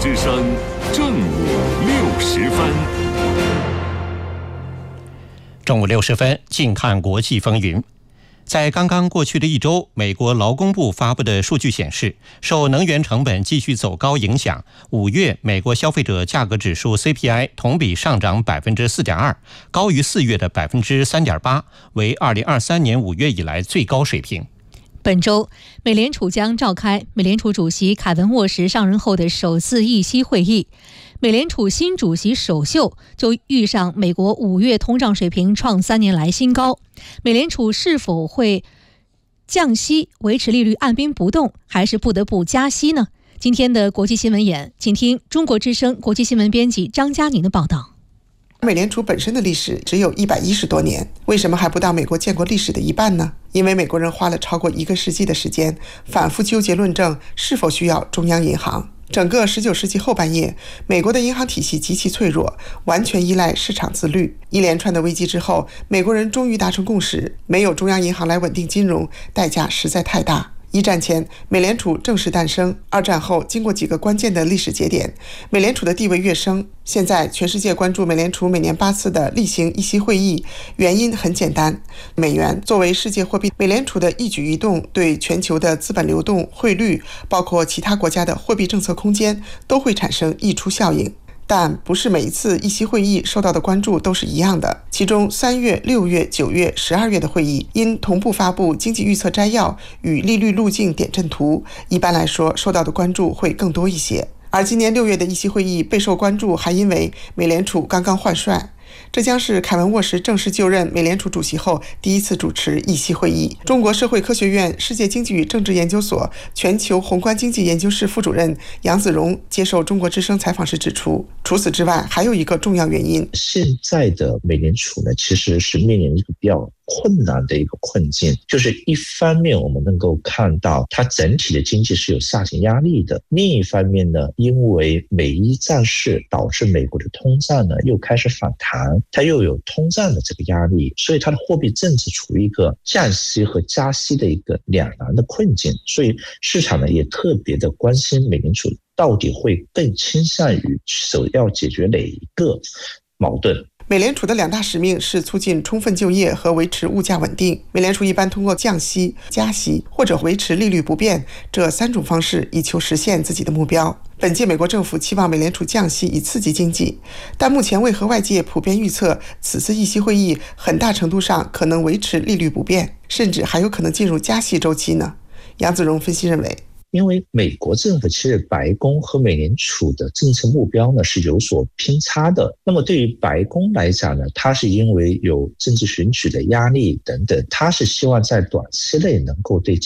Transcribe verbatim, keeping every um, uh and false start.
之声正午六时分， 正午六十分，静看国际风云。在刚刚过去的一周，美国劳工部发布的数据显示，受能源成本继续走高影响，五月美国消费者价格指数 C P I 同比上涨 百分之四点二， 高于四月的 百分之三点八， 为二零二三年五月以来最高水平。 本周，美联储将召开美联储主席凯文沃什上任后的首次议息会议。美联储新主席首秀就遇上美国五月通胀水平创三年来新高，美联储是否会降息维持利率按兵不动，还是不得不加息呢？今天的国际新闻眼，请听中国之声国际新闻编辑张嘉宁的报道。 美联储本身的历史只有一百一十多年，为什么还不到美国建国历史的一半呢？因为美国人花了超过一个世纪的时间，反复纠结论证是否需要中央银行。整个十九世纪后半叶，美国的银行体系极其脆弱，完全依赖市场自律。一连串的危机之后，美国人终于达成共识，没有中央银行来稳定金融，代价实在太大。一战前，美联储正式诞生；二战后，经过几个关键的历史节点，美联储的地位跃升。现在，全世界关注美联储每年八次的例行议息会议，原因很简单：美元作为世界货币，美联储的一举一动对全球的资本流动、汇率，包括其他国家的货币政策空间，都会产生溢出效应。但不是每一次议息会议受到的关注都是一样的，其中三月、六月、九月、十二月的会议因同步发布经济预测摘要与利率路径点阵图，一般来说受到的关注会更多一些。而今年六月的议息会议备受关注，还因为美联储刚刚换帅。这将是凯文沃什正式就任美联储主席后第一次主持议息会议。中国社会科学院世界经济与政治研究所全球宏观经济研究室副主任杨子荣接受中国之声采访时指出，除此之外还有一个重要原因， 现在的美联储呢，其实是面临一个比较困难的一个困境，就是一方面我们能够看到它整体的经济是有下行压力的，另一方面呢，因为美伊战事导致美国的通胀呢又开始反弹，它又有通胀的这个压力，所以它的货币政策处于一个降息和加息的一个两难的困境，所以市场呢也特别的关心美联储到底会更倾向于首要解决哪一个矛盾。 美联储的两大使命是促进充分就业和维持物价稳定。美联储一般通过降息、加息或者维持利率不变这三种方式，以求实现自己的目标。本届美国政府期望美联储降息以刺激经济，但目前为何外界普遍预测此次议息会议很大程度上可能维持利率不变，甚至还有可能进入加息周期呢？杨子荣分析认为， 因为美国政府其实白宫和美联储的政策目标呢是有所偏差的。那么对于白宫来讲呢，它是因为有政治选举的压力等等，它是希望在短期内能够对